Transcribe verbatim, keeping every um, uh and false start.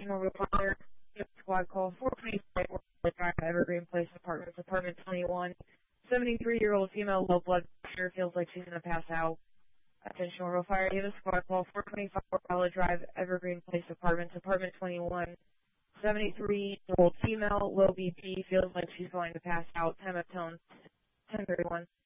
Attention Orville Fire. Squad call four twenty-five Drive, Evergreen Place Apartments, Apartment twenty-one. seventy-three-year-old female, low blood pressure, feels like she's going to pass out. Attention Orville Fire. Davis Squad call four twenty-five Arbella Drive, Evergreen Place Apartments, Apartment twenty-one. seventy-three-year-old female, low B P, feels like she's going to pass out. Time of tone ten thirty-one.